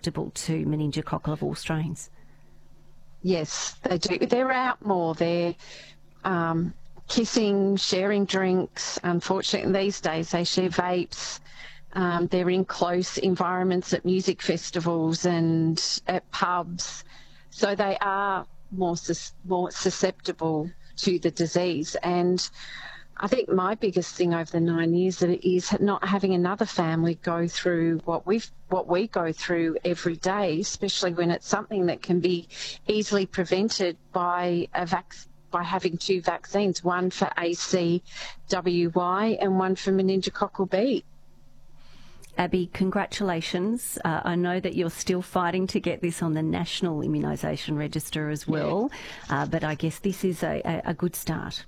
susceptible to meningococcal of all strains. Yes, they do. They're out more. They're kissing, sharing drinks. Unfortunately, these days they share vapes. They're in close environments at music festivals and at pubs. So they are more susceptible to the disease. And I think my biggest thing over the 9 years is not having another family go through what we go through every day, especially when it's something that can be easily prevented by by having 2 vaccines, one for ACWY and one for meningococcal B. Abby, congratulations. I know that you're still fighting to get this on the National Immunisation Register as well, but I guess this is a good start.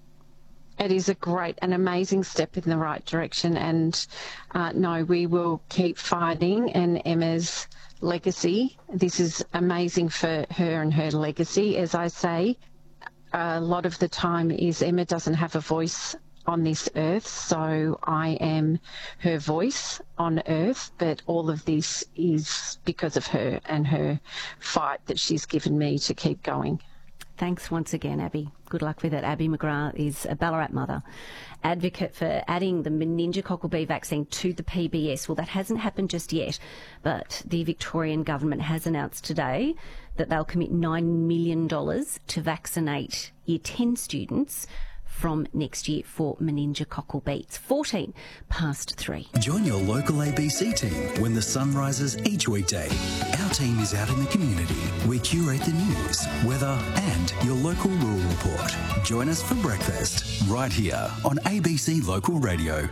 It is an amazing step in the right direction, and no, we will keep fighting. And Emma's legacy, this is amazing for her and her legacy. As I say, a lot of the time is Emma doesn't have a voice on this earth, so I am her voice on earth, but all of this is because of her and her fight that she's given me to keep going. Thanks once again, Abby. Good luck with it. Abby McGrath is a Ballarat mother, advocate for adding the meningococcal B vaccine to the PBS. Well, that hasn't happened just yet, but the Victorian government has announced today that they'll commit $9 million to vaccinate Year 10 students from next year for meningococcal B. It's 14 past 3. Join your local ABC team when the sun rises each weekday. Our team is out in the community. We curate the news, weather and your local rural report. Join us for breakfast right here on ABC Local Radio.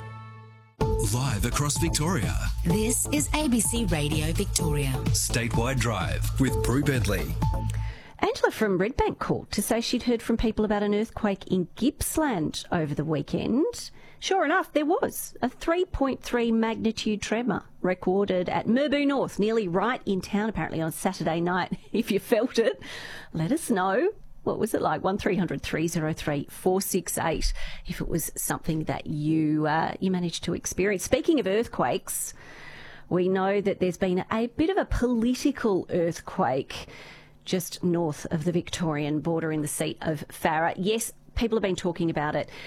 Live across Victoria. This is ABC Radio Victoria. Statewide Drive with Brew Bentley. Angela from Redbank called to say she'd heard from people about an earthquake in Gippsland over the weekend. Sure enough, there was a 3.3 magnitude tremor recorded at Merbau North, nearly right in town apparently on Saturday night. If you felt it, let us know. What was it like? 1300 303 468 if it was something that you managed to experience. Speaking of earthquakes, we know that there's been a bit of a political earthquake just north of the Victorian border in the seat of Farrer. Yes, people have been talking about it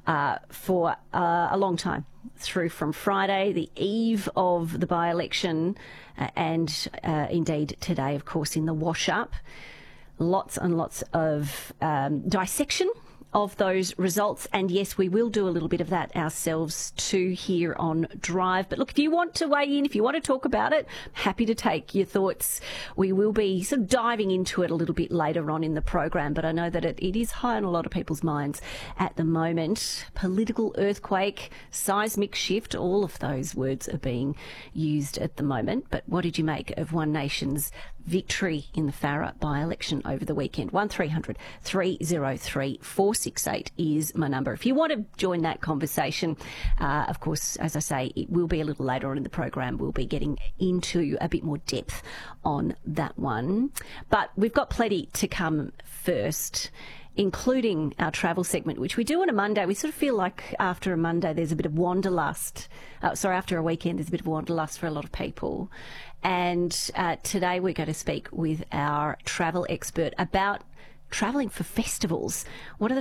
for a long time, through from Friday, the eve of the by-election, and indeed today, of course, in the wash-up. Lots and lots of dissection of those results. And yes, we will do a little bit of that ourselves too here on Drive. But look, if you want to weigh in, if you want to talk about it, happy to take your thoughts. We will be sort of diving into it a little bit later on in the program, but I know that it is high on a lot of people's minds at the moment. Political earthquake, seismic shift, all of those words are being used at the moment. But what did you make of One Nation's victory in the Farrer by-election over the weekend? 1300 303 468 is my number. If you want to join that conversation, of course, as I say, it will be a little later on in the program. We'll be getting into a bit more depth on that one. But we've got plenty to come first, including our travel segment, which we do on a Monday. We sort of feel like after a Monday there's a bit of wanderlust. After a weekend there's a bit of wanderlust for a lot of people. And today we're going to speak with our travel expert about travelling for festivals. What are the